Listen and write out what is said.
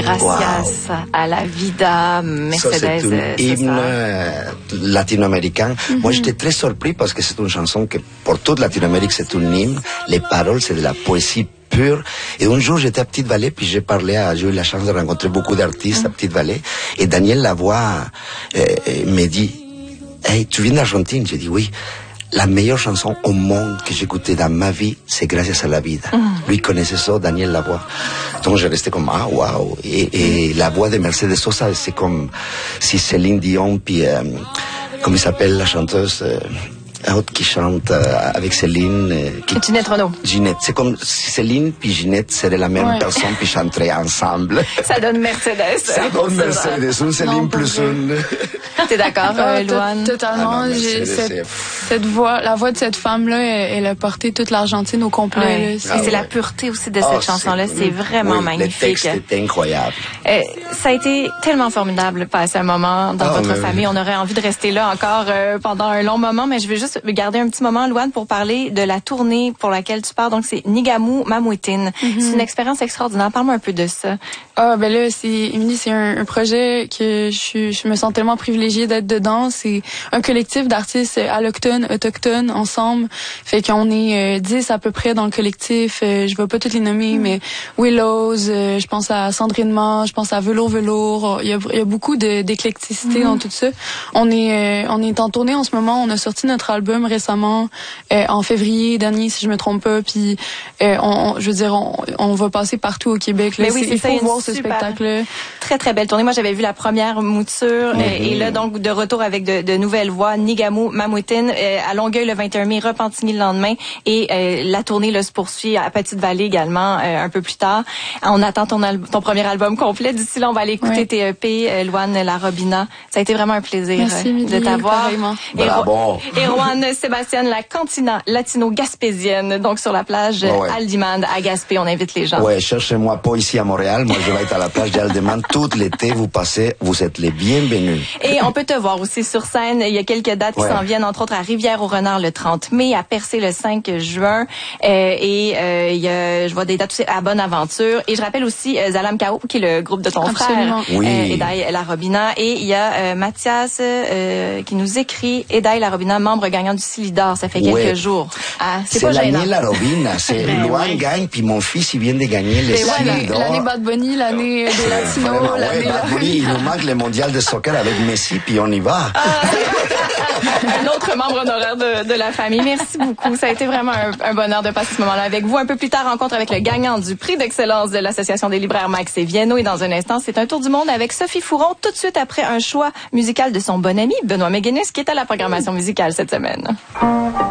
Gracias à la vida, Mercedes. Ça, c'est un hymne latino-américain. Moi, j'étais très surpris parce que c'est une chanson que, pour toute Latino-Amérique, c'est un hymne. Les paroles, c'est de la poésie pure. Et un jour, j'étais à Petite-Vallée, puis j'ai eu la chance de rencontrer beaucoup d'artistes à Petite-Vallée. Et Daniel Lavoie me dit, hey, tu viens d'Argentine? J'ai dit oui. La meilleure chanson au monde que j'ai écoutée dans ma vie, c'est Gracias a la vida. Lui connaissait ça, Daniel Lavoie. Donc j'ai resté comme, ah, waouh. Et la voix de Mercedes Sosa, c'est comme si Céline Dion, puis, comment il s'appelle la chanteuse, l'autre qui chante avec Céline. Ginette Renaud. Ginette. C'est comme si Céline puis Ginette seraient la même personne puis chanteraient ensemble. Ça donne Mercedes. Ça donne Mercedes. Une Céline plus une. T'es d'accord, Louane? Totalement. Cette voix, la voix de cette femme-là, elle a porté toute l'Argentine au complet. Ouais. Et c'est la pureté aussi de cette chanson-là. C'est vraiment magnifique. Le texte est incroyable. Ça a été tellement formidable de passer un moment dans votre famille. On aurait envie de rester là encore pendant un long moment, mais je vais juste garder un petit moment, Louane, pour parler de la tournée pour laquelle tu pars. Donc, c'est Nigamu Mamuitin. C'est une expérience extraordinaire. Parle-moi un peu de ça. Ben là, Émilie, c'est un projet que je me sens tellement privilégiée d'être dedans. C'est un collectif d'artistes allochtones, autochtones, ensemble. Fait qu'on est 10 à peu près dans le collectif. Je vais pas toutes les nommer, mais Willows, je pense à Sandrine Ma, je pense à Velours. Il y a beaucoup d'éclecticité dans tout ça. On est en tournée en ce moment. On a sorti notre album récemment, en février dernier, si je me trompe pas. Puis, je veux dire, on va passer partout au Québec. Là. Mais oui, il faut voir ce spectacle-là. Très, très belle tournée. Moi, j'avais vu la première mouture. Et là, donc, de retour avec de nouvelles voix. Nigamu Mamuitin, à Longueuil le 21 mai, Repentigny le lendemain. Et la tournée là, se poursuit à Petite-Vallée également, un peu plus tard. On attend ton premier album complet. D'ici là, on va aller écouter tes EP, Louane Larobina. Ça a été vraiment un plaisir de t'avoir. Et Juan Sébastien, la cantina latino-gaspésienne, donc sur la plage Aldimand à Gaspé. On invite les gens. Ouais, cherchez-moi pas ici à Montréal. Moi, je vais être à la plage d'Aldimand tout l'été. Vous êtes les bienvenus. Et on peut te voir aussi sur scène. Il y a quelques dates qui s'en viennent, entre autres à Rivière-au-Renard le 30 mai, à Percé le 5 juin. Je vois des dates aussi à Bonaventure. Et je rappelle aussi Zalam Kao, qui est le groupe de ton frère, Edaï Larobina. Et il y a Mathias qui nous écrit, Edaï Larobina, membre gagnant du Silidor. Ça fait quelques jours. Ah, c'est pas gênant. l'année Larobina. C'est Louane gagne, puis mon fils, il vient de gagner les Silidor. L'année Bad Bunny, l'année des Latinos. Bad Bunny, il nous manque le mondial de soccer avec Messi, puis on y va. Un autre membre honoraire de la famille. Merci beaucoup. Ça a été vraiment un bonheur de passer ce moment-là avec vous. Un peu plus tard, rencontre avec le gagnant du prix d'excellence de l'Association des libraires Max et Vienno. Et dans un instant, c'est un tour du monde avec Sophie Fouron, tout de suite après un choix musical de son bon ami Benoît McGuinness, qui est à la programmation musicale cette semaine.